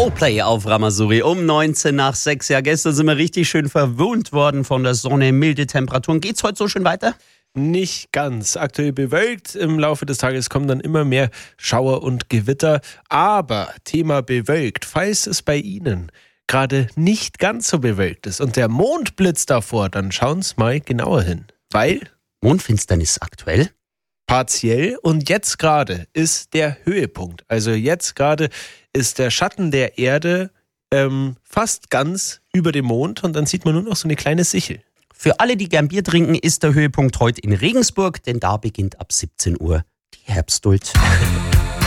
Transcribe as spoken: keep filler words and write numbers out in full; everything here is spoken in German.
Coldplay auf Ramasuri um neunzehn nach sechs. Ja, gestern sind wir richtig schön verwöhnt worden von der Sonne, milde Temperaturen. Geht's heute so schön weiter? Nicht ganz. Aktuell bewölkt. Im Laufe des Tages kommen dann immer mehr Schauer und Gewitter. Aber Thema bewölkt, falls es bei Ihnen gerade nicht ganz so bewölkt ist und der Mond blitzt davor, dann schauen Sie mal genauer hin. Weil Mondfinsternis aktuell? Partiell und jetzt gerade ist der Höhepunkt. Also jetzt gerade ist der Schatten der Erde ähm, fast ganz über dem Mond und dann sieht man nur noch so eine kleine Sichel. Für alle, die gern Bier trinken, ist der Höhepunkt heute in Regensburg, denn da beginnt ab siebzehn Uhr die Herbstduld.